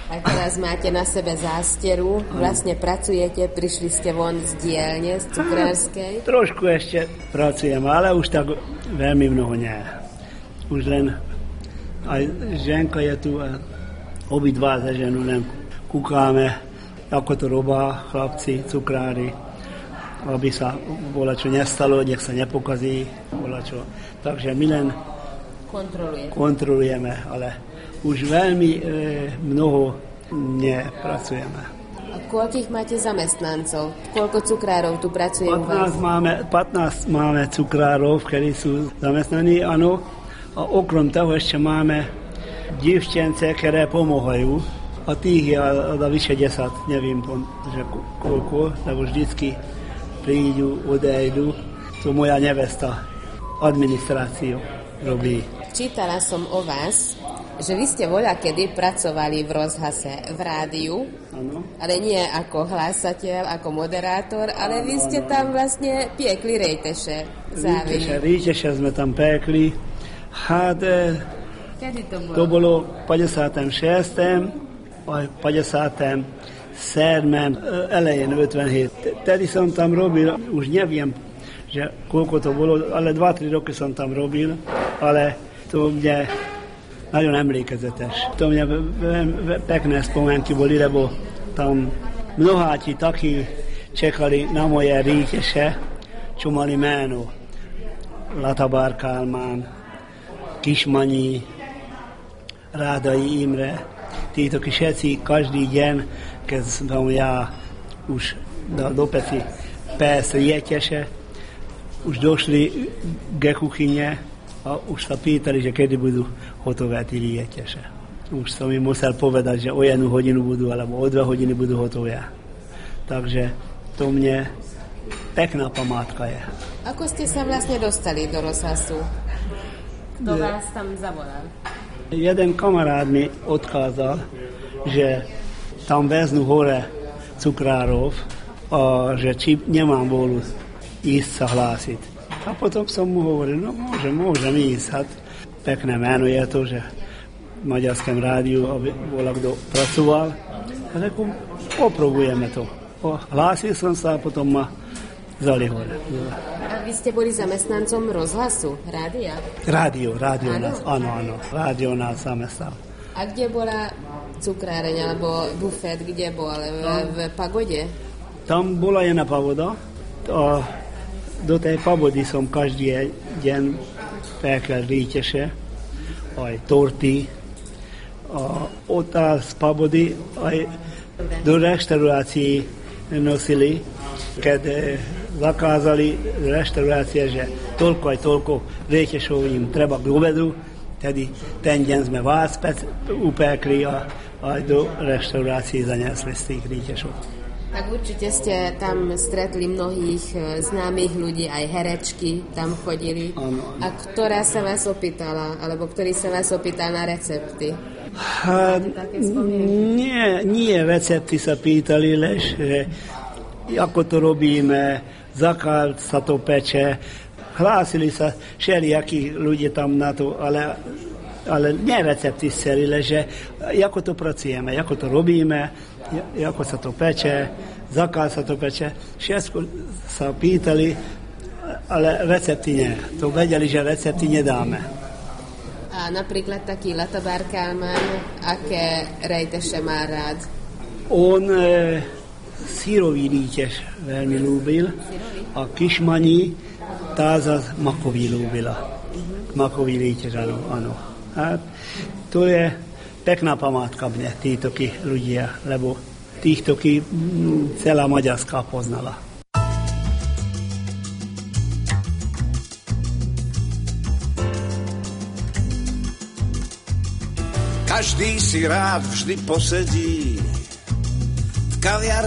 A teraz máte na sebe zásteru, vlastne pracujete, prišli ste von z dielne, z cukrárskej. Trošku ešte pracujem, ale už tak veľmi mnoho nie. Už len aj ženka je tu a obidva za ženu len kúkáme, ako to robá chlapci, cukrári, aby sa volačo nestalo, nech sa nepokazí, volačo. Takže my len kontrolujeme, ale už veľmi mnoho nepracujeme. A koľkých máte zamestnancov? Koľko cukrárov tu pracuje u vás? 15 máme cukrárov, ktorí sú zamestnaní, áno. A okrom toho ešte máme dievčence, ktoré pomáhajú. A tých je vyše 10, neviem, že koľko, lebo vždycky prídu, odejdu. To moja nevesta administráciu robí. Čítala som o vás, že vy ste voľakedy pracovali v rozhlase, v rádiu, ano. Ale nie ako hlásateľ, ako moderátor, ale vy ste tam vlastne piekli rejteše. Rejteše sme tam pekli. Kedy to bolo? To bolo v 56. a 57. elején 57. Tedy som tam robil, už neviem, že koľko to bolo, ale 2-3 roky som tam robil, ale to mne nagyon emlékezetes. To mne pekné spomienky boli, lebo tam mnoháti takí čekali na moje rítese, čo mali meno. Latabár Kálmán, Kismanyi, Rádai Imre. Títo všetci každý deň, keď som ja už do peci pés rítese, už došli k kuchyne a už sa pýtali, že kedy budú hotové tí rítese. Už som im musel povedať, že o 1 hodinu budú, alebo o 2 hodiny budú hotové. Takže to mne pekná památka je. Ako ste sa vlastne dostali do rozhlasu? Kto vás tam zavolal? Jeden kamarát mi odkázal, že tam veznu hore cukrárov a že či nemám vôľu ísť sa hlásiť. A potom som mu hovoril, no môžem ísť. Pekné meno je to, že v Maďarskom rádiu bola kto pracoval. A reku, popробujeme to. Hlásil som sa a potom ma vzali hore. A vy ste boli zamestnancom rozhlasu, rádia? Rádio nás, áno, rádio nás zamestnal. A kde bola cukráreň alebo bufet, kde bol? V Pagode? Tam bola jedna pagoda a do tej pagody som každý deň pekel rítese, aj torty. A od z pagody aj do reštaurácií nosili, keď zakázali reštaurácie, že toľko aj toľko rítesov im treba k obedu, tedy ten deň sme vás upekli a aj do reštaurácií zaniesli z tých rítesov. Tak určite ste tam stretli mnohých známych ľudí, aj herečky tam chodili. Áno. A ktorá sa vás opýtala, alebo ktorý sa vás opýtal na recepty? Nie recepty sa pýtali, lež, že ako to robíme, zakál sa to peče. Hlásili sa všelijakí ľudia tam na to, ale nie recepty chceli, že ako to pracujeme, ako to robíme, ako sa to peče, zakál sa to peče. Všetko sa pýtali, ale recepty nie. To vedeli, že recepty nedáme. A napríklad taký Latabár Kálmán, aké rejteše má rád? On sírový ríteš veľmi ľúbil a Kismanyi tá zase makový ľúbila. Makový ríteš, áno. A to je pekná památka mne, títo ľudia, lebo týchto celá Maďarská poznala. Každý si rád vždy posedí v kaviarni